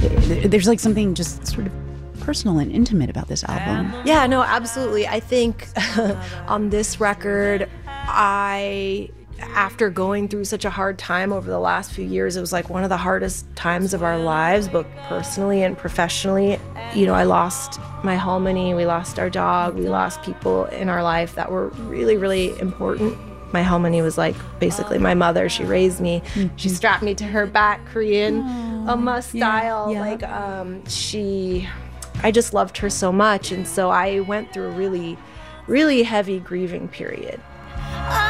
There's like something just sort of personal and intimate about this album. Yeah, no, absolutely. I think on this record, after going through such a hard time over the last few years, it was like one of the hardest times of our lives, both personally and professionally. You know, I lost my harmony, we lost our dog, we lost people in our life that were really, really important. My harmony was like basically my mother. She raised me. Mm-hmm. She strapped me to her back, Korean Amma style. Yeah. Like I just loved her so much. And so I went through a really, really heavy grieving period.